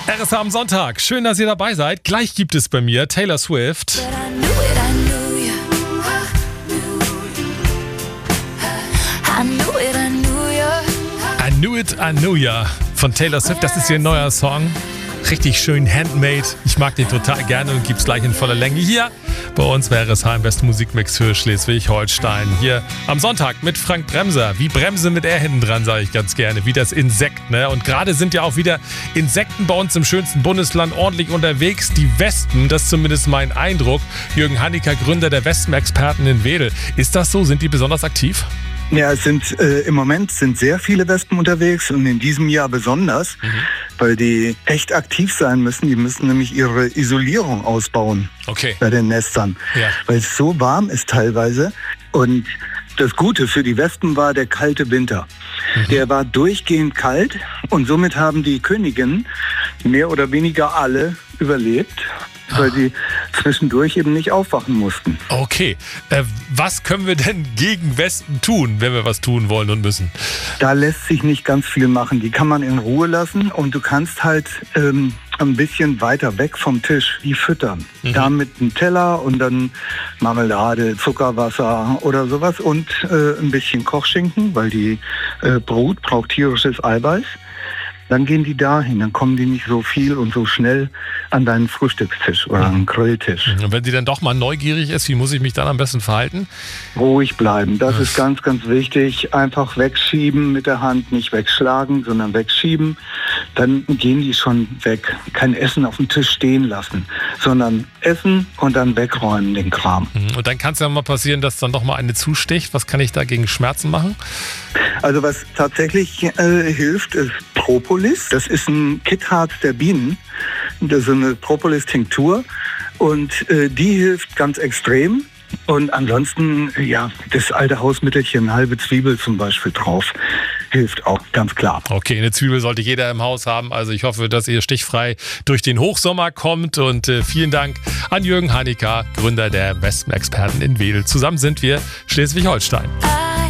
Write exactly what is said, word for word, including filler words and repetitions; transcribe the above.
R S H am Sonntag. Schön, dass ihr dabei seid. Gleich gibt es bei mir Taylor Swift. I Knew It, I Knew Ya von Taylor Swift. Das ist ihr neuer Song. Richtig schön handmade. Ich mag den total gerne und gibt's gleich in voller Länge hier bei uns bei R S H im besten Musikmix für Schleswig-Holstein. Hier am Sonntag mit Frank Bremser. Wie Bremse mit R hinten dran, sage ich ganz gerne. Wie das Insekt, ne? Und gerade sind ja auch wieder Insekten bei uns im schönsten Bundesland ordentlich unterwegs. Die Wespen, das ist zumindest mein Eindruck. Jürgen Hanecker, Gründer der Wespenexperten in Wedel. Ist das so? Sind die besonders aktiv? Ja, es sind äh, im Moment sind sehr viele Wespen unterwegs und in diesem Jahr besonders, mhm. weil die echt aktiv sein müssen. Die müssen nämlich ihre Isolierung ausbauen okay. bei den Nestern, ja. weil es so warm ist teilweise. Und das Gute für die Wespen war der kalte Winter. Mhm. Der war durchgehend kalt und somit haben die Königinnen mehr oder weniger alle überlebt, weil sie zwischendurch eben nicht aufwachen mussten. Okay, äh, was können wir denn gegen Wespen tun, wenn wir was tun wollen und müssen? Da lässt sich nicht ganz viel machen. Die kann man in Ruhe lassen und du kannst halt ähm, ein bisschen weiter weg vom Tisch die füttern. Mhm. Da mit einem Teller und dann Marmelade, Zuckerwasser oder sowas und äh, ein bisschen Kochschinken, weil die äh, Brut braucht tierisches Eiweiß. Dann gehen die dahin, dann kommen die nicht so viel und so schnell an deinen Frühstückstisch oder an den Grilltisch. Und wenn sie dann doch mal neugierig ist, wie muss ich mich dann am besten verhalten? Ruhig bleiben, das ist ganz, ganz wichtig. Einfach wegschieben mit der Hand, nicht wegschlagen, sondern wegschieben. Dann gehen die schon weg. Kein Essen auf dem Tisch stehen lassen, sondern essen und dann wegräumen den Kram. Und dann kann es ja mal passieren, dass dann doch mal eine zusticht. Was kann ich da gegen Schmerzen machen? Also was tatsächlich äh, hilft, ist Propolis. Das ist ein Kitharz der Bienen. Das ist eine Propolis-Tinktur und äh, die hilft ganz extrem. Und ansonsten, ja, das alte Hausmittelchen, eine halbe Zwiebel zum Beispiel drauf, hilft auch, ganz klar. Okay, eine Zwiebel sollte jeder im Haus haben. Also ich hoffe, dass ihr stichfrei durch den Hochsommer kommt. Und äh, vielen Dank an Jürgen Hanecker, Gründer der Wespenexperten in Wedel. Zusammen sind wir Schleswig-Holstein.